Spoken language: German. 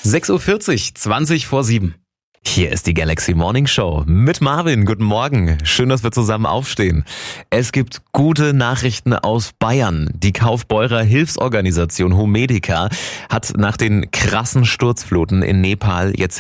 6:40 Uhr, 20 vor 7. Hier ist die Galaxy Morning Show mit Marvin. Guten Morgen. Schön, dass wir zusammen aufstehen. Es gibt gute Nachrichten aus Bayern. Die Kaufbeurer Hilfsorganisation Homedica hat nach den krassen Sturzfluten in Nepal jetzt